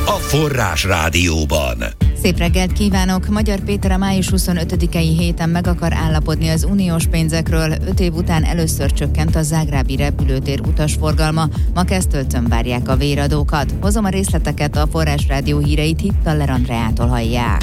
a Forrás Rádióban. Szép reggelt kívánok! Magyar Péter a május 25-i héten meg akar állapodni az uniós pénzekről. 5 év után először csökkent a zágrábi repülőtér utasforgalma. Ma kezdtől várják a véradókat. Hozom a részleteket, a Forrás Rádió híreit Hittaller Andreától hallják.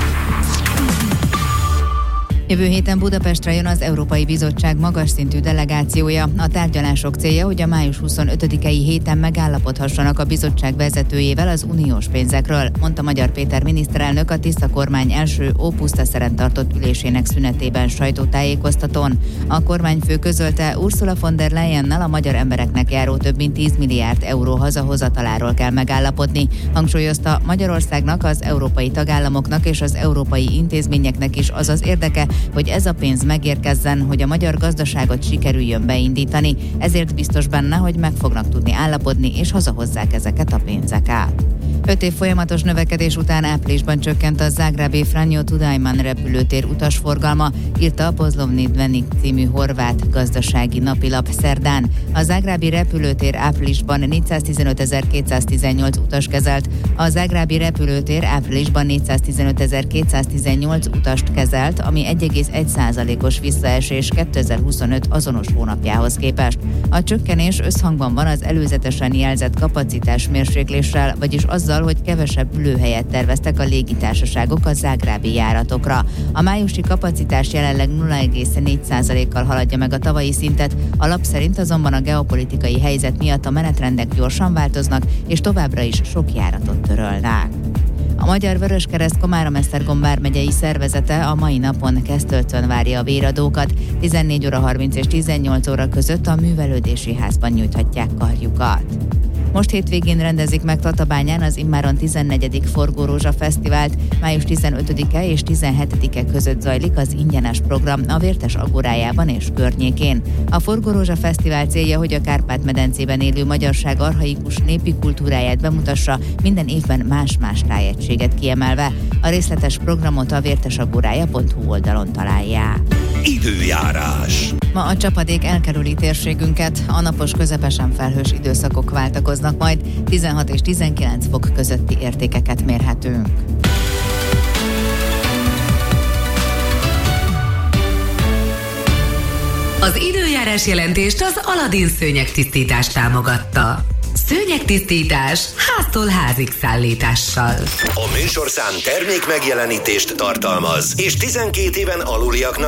Jövő héten Budapestre jön az Európai Bizottság magas szintű delegációja. A tárgyalások célja, hogy a május 25-i héten megállapodhassanak a bizottság vezetőjével az uniós pénzekről, mondta Magyar Péter miniszterelnök a Tiszta kormány első ópusztaszeren tartott ülésének szünetében sajtótájékoztatón. A kormányfő közölte, Ursula von der Leyennel a magyar embereknek járó több mint 10 milliárd euró hazahozataláról kell megállapodni. Hangsúlyozta, Magyarországnak, az európai tagállamoknak és az európai intézményeknek is az az érdeke, hogy ez a pénz megérkezzen, hogy a magyar gazdaságot sikerüljön beindítani, ezért biztos benne, hogy meg fognak tudni állapodni, és hazahozzák ezeket a pénzeket. 5 év folyamatos növekedés után áprilisban csökkent a zágrábi Franjo Tudajman repülőtér utasforgalma, írta a Pozlovni Dnevnik című horvát gazdasági napilap szerdán. A zágrábi repülőtér áprilisban 415.218 utas kezelt, a zágrábi repülőtér áprilisban 415.218 utast kezelt, ami 1,1%-os visszaesés 2025 azonos hónapjához képest. A csökkenés összhangban van az előzetesen jelzett kapacitás mérsékléssel, vagyis azzal, hogy kevesebb ülőhelyet terveztek a légitársaságok a zágrábi járatokra. A májusi kapacitás jelenleg 0,4%-kal haladja meg a tavalyi szintet, a lap szerint azonban a geopolitikai helyzet miatt a menetrendek gyorsan változnak, és továbbra is sok járatot törölnek. A Magyar Vöröskereszt Komárom-Esztergom vármegyei szervezete a mai napon Kesztölcön várja a véradókat. 14 óra 30 és 18 óra között a művelődési házban nyújthatják karjukat. Most hétvégén rendezik meg Tatabányán az immáron 14. Forgó-Rózsa Fesztivált. Május 15-e és 17-e között zajlik az ingyenes program a Vértes Agorájában és környékén. A Forgó-Rózsa Fesztivál célja, hogy a Kárpát-medencében élő magyarság archaikus népi kultúráját bemutassa, minden évben más-más tájegységet kiemelve. A részletes programot a vértesagorája.hu oldalon találják. Időjárás. Ma a csapadék elkerüli térségünket, a napos közepesen felhős időszakok váltakoznak majd, 16 és 19 fok közötti értékeket mérhetünk. Az időjárás jelentést az Aladin szőnyegtisztítás támogatta. Szőnyegtisztítás háztól házig szállítással. A műsorszám termék megjelenítést tartalmaz, és 12 éven aluliaknak